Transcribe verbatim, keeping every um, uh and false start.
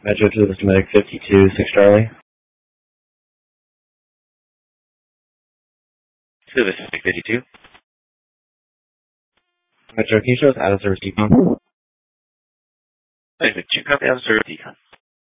Metro to the Semitic fifty-two, six Charlie. To the Semitic fifty-two. Metro, can you show us out of service decon? Semitic two, copy out of service decon.